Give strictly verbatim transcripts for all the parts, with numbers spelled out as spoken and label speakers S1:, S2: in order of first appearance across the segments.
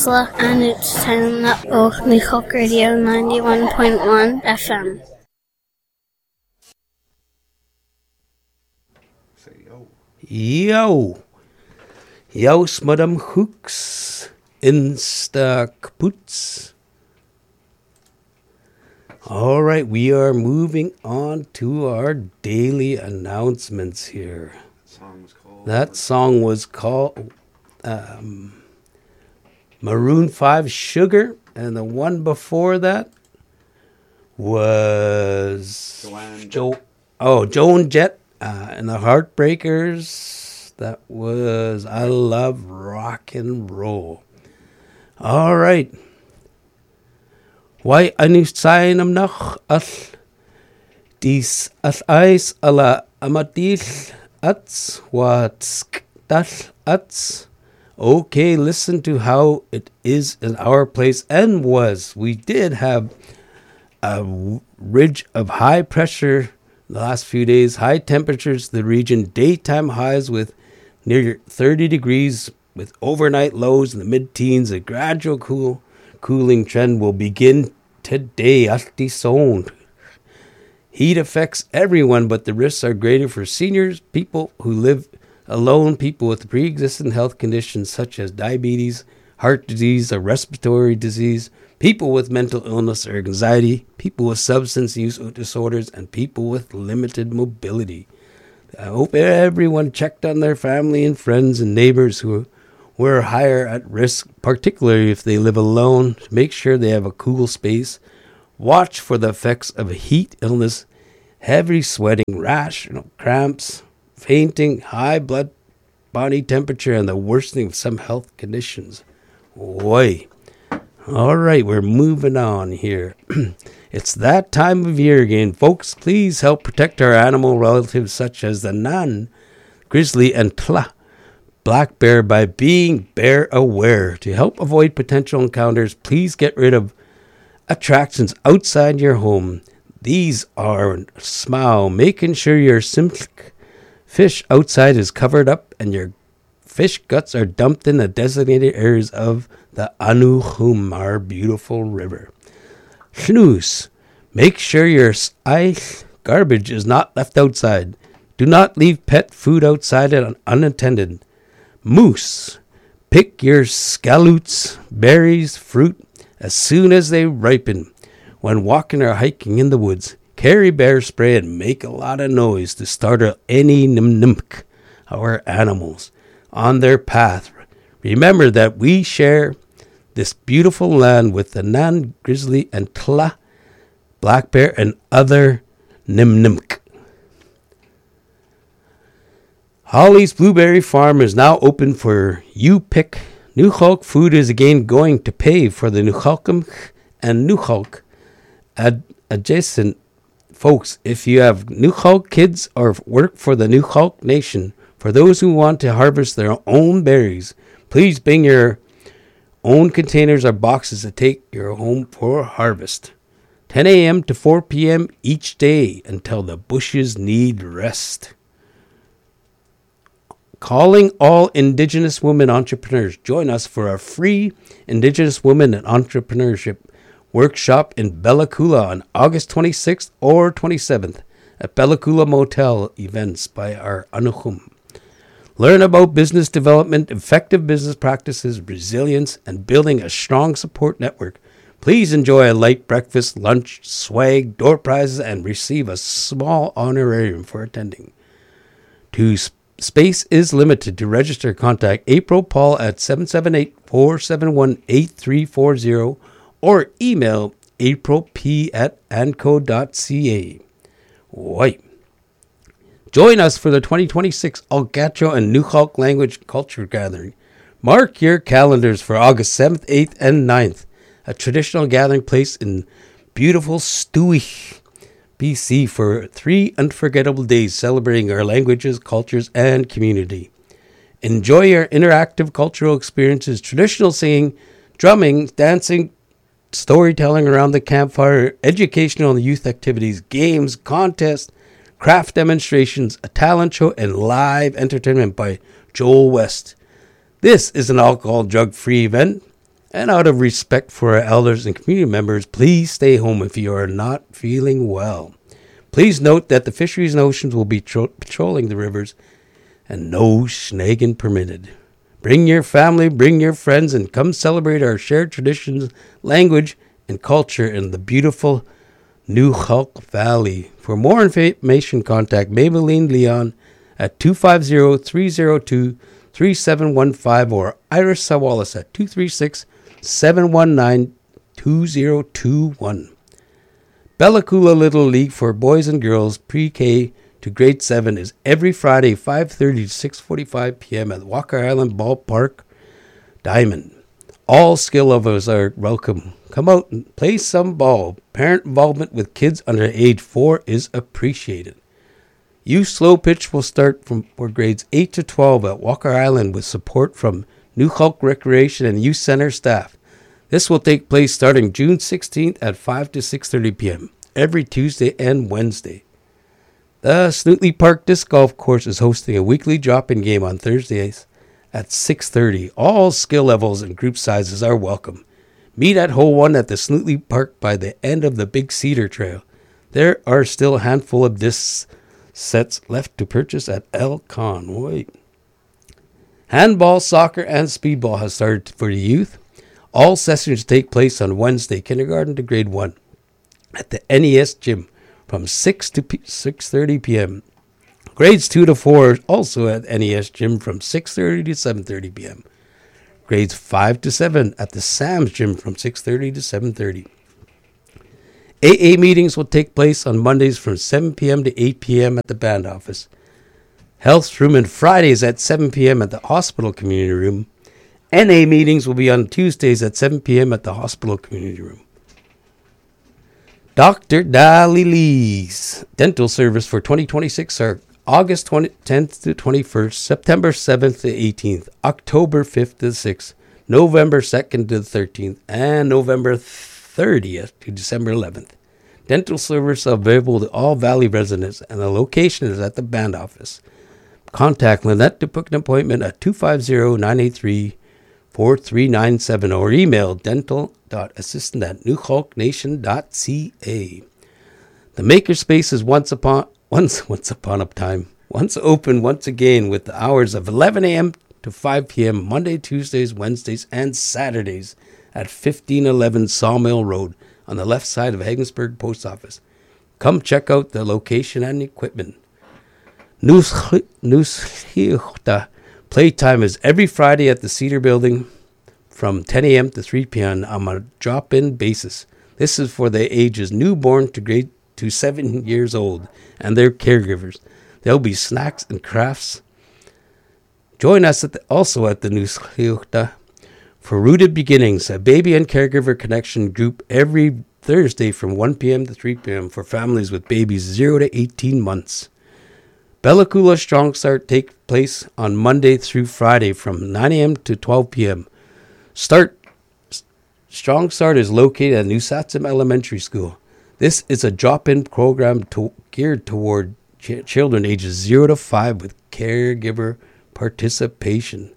S1: and it's time up oh Nukhok Radio ninety-one point one F M.
S2: Say yo.
S3: Yo. Yo, Smudum Hooks. Insta Kaputs. All right, we are moving on to our daily announcements here.
S2: That song was called.
S3: That song was called um, Maroon five Sugar, and the one before that was
S2: Joanne
S3: Jo- oh, Joan Jett uh, and the Heartbreakers. That was I Love Rock and Roll. All right. Why anusayam noch al dis al eis ala amadil ats watsk dal ats. Okay, listen to how it is in our place and was. We did have a ridge of high pressure the last few days, high temperatures in the region, daytime highs with near thirty degrees with overnight lows in the mid-teens. A gradual cool cooling trend will begin today. Altisone. Heat affects everyone, but the risks are greater for seniors, people who live alone, people with pre-existing health conditions such as diabetes, heart disease, or respiratory disease, people with mental illness or anxiety, people with substance use disorders, and people with limited mobility. I hope everyone checked on their family and friends and neighbors who were higher at risk, particularly if they live alone, to make sure they have a cool space. Watch for the effects of heat illness, heavy sweating, rash, you know, cramps, fainting, high blood body temperature, and the worsening of some health conditions. Boy. All right, we're moving on here. It's that time of year again. Folks, please help protect our animal relatives such as the Nan, Grizzly, and Tla black bear by being bear aware. To help avoid potential encounters, please get rid of attractions outside your home. These are smile, making sure your simk fish outside is covered up and your fish guts are dumped in the designated areas of the Anuhum, our beautiful river. Schnoos, make sure your ice garbage is not left outside. Do not leave pet food outside unattended. Moose, pick your scallops, berries, fruit as soon as they ripen. When walking or hiking in the woods, carry bear spray and make a lot of noise to startle any nimnimk, our animals, on their path. Remember that we share this beautiful land with the Nan, Grizzly, and Tla, black bear, and other nimnimk. Holly's Blueberry Farm is now open for you pick. Nukhok Food is again going to pay for the Nukhalkum and Nukhok ad- adjacent folks. If you have Nukhok kids or work for the Nukhok Nation, for those who want to harvest their own berries, please bring your own containers or boxes to take your home for harvest. ten a.m. to four p.m. each day until the bushes need rest. Calling all Indigenous women entrepreneurs. Join us for our free Indigenous Women and Entrepreneurship workshop in Bella Coola on August twenty-sixth or twenty-seventh at Bella Coola Motel events by our Anuhum. Learn about business development, effective business practices, resilience, and building a strong support network. Please enjoy a light breakfast, lunch, swag, door prizes, and receive a small honorarium for attending. To sp- Space is limited. To register, contact April Paul at seven seven eight, four seven one, eight three four zero or email aprilp at anco dot c a. Right. Join us for the twenty twenty-six Algacho and Nukhalk Language Culture Gathering. Mark your calendars for August seventh, eighth, and ninth. A traditional gathering place in beautiful Stewie, B C for three unforgettable days celebrating our languages, cultures, and community. Enjoy your interactive cultural experiences, traditional singing, drumming, dancing, storytelling around the campfire, educational and youth activities, games, contests, craft demonstrations, a talent show, and live entertainment by Joel West. This is an alcohol drug-free event. And out of respect for our elders and community members, please stay home if you are not feeling well. Please note that the Fisheries and Oceans will be tro- patrolling the rivers and no snagging permitted. Bring your family, bring your friends, and come celebrate our shared traditions, language, and culture in the beautiful Newhalk Valley. For more information, contact Maybelline Leon at two five zero, three zero two, three seven one five or Iris Sawalis at two three six, seven one nine, two zero two one. Bella Coola Little League for boys and girls pre-K to grade seven is every Friday, five thirty to six forty-five p.m. at Walker Island Ballpark, Diamond. All skill levels are welcome. Come out and play some ball. Parent involvement with kids under age four is appreciated. Youth Slow Pitch will start from for grades eight to twelve at Walker Island with support from Newhalk Recreation and Youth Center staff. This will take place starting June sixteenth at five to six thirty p.m. every Tuesday and Wednesday. The Snootley Park Disc Golf Course is hosting a weekly drop-in game on Thursdays at six thirty. All skill levels and group sizes are welcome. Meet at Hole one at the Snootley Park by the end of the Big Cedar Trail. There are still a handful of disc sets left to purchase at El Conway. Handball, soccer, and speedball has started for the youth. All sessions take place on Wednesday, kindergarten to grade one, at the N E S gym from six to six thirty p.m. Grades two to four also at N E S gym from six thirty to seven thirty p.m. Grades five to seven at the Sam's gym from six thirty to seven thirty. A A meetings will take place on Mondays from seven p.m. to eight p.m. at the band office. Health room on Fridays at seven p.m. at the hospital community room. N A meetings will be on Tuesdays at seven p.m. at the hospital community room. Doctor Dali Lee's dental service for twenty twenty-six are August tenth to twenty-first, September seventh to eighteenth, October fifth to sixth, November second to thirteenth, and November thirtieth to December eleventh. Dental service available to all Valley residents, and the location is at the band office. Contact Lynette to book an appointment at two five zero, nine eight three, four three nine seven or email dental.assistant at newhalknation.ca. The makerspace is once upon once once upon a time once open once again with the hours of eleven a.m. to five p.m. Monday, Tuesdays, Wednesdays, and Saturdays at fifteen eleven Sawmill Road on the left side of Haggensburg Post Office. Come check out the location and equipment. Newshichta playtime is every Friday at the Cedar Building from ten a.m. to three p.m. on a drop-in basis. This is for the ages newborn to grade to seven years old and their caregivers. There will be snacks and crafts. Join us at the, also at the Newshichta for Rooted Beginnings, a baby and caregiver connection group every Thursday from one p.m. to three p.m. for families with babies zero to eighteen months. Bella Coola Strong Start takes place on Monday through Friday from nine a.m. to twelve p.m. Start Strong Start is located at New Satsum Elementary School. This is a drop-in program to, geared toward ch- children ages zero to five with caregiver participation.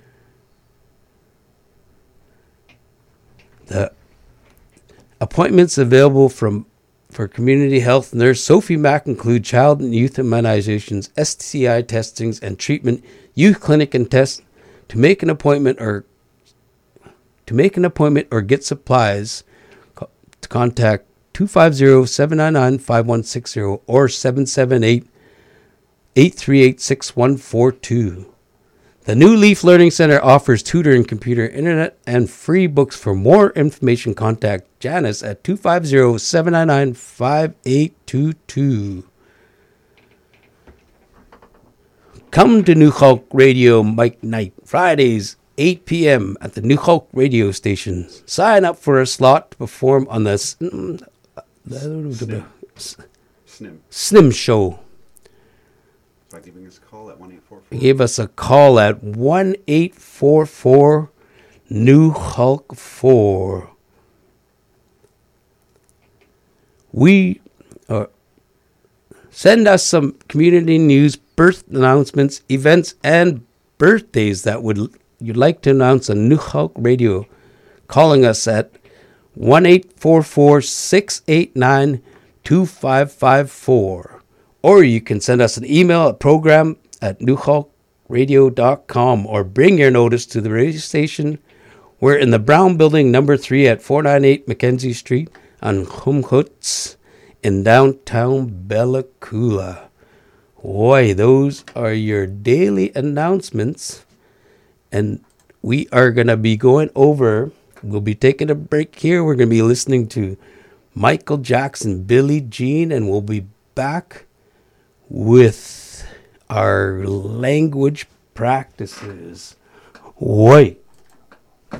S3: The appointments available from for community health nurse Sophie Mack include child and youth immunizations, S T I testings and treatment, youth clinic and tests. To make an appointment or to make an appointment or get supplies, co- to contact two five zero, seven nine nine, five one six zero or seven seven eight, eight three eight, six one four two. The New Leaf Learning Center offers tutoring, computer, internet, and free books. For more information, contact Janice at two five zero, seven nine nine, five eight two two. Come to Newhalk Radio Mike Night, Fridays, eight p.m. at the Newhalk radio station. Sign up for a slot to perform on the Snim,
S2: Snim.
S3: Snim Show.
S2: By giving us a call at one eight four four.
S3: Give us a call at one eight four four New Hulk four. We uh, send us some community news, birth announcements, events, and birthdays that would you'd like to announce on New Hulk Radio. calling us at one eight four four, six eight nine, two five five four. Or you can send us an email at program at newhawk radio dot com or bring your notice to the radio station. We're in the Brown Building, number three at four ninety-eight Mackenzie Street on Humhuts in downtown Bella Coola. Boy, those are your daily announcements. And we are going to be going over, we'll be taking a break here. We're going to be listening to Michael Jackson, Billie Jean, and we'll be back with our language practices. Wait.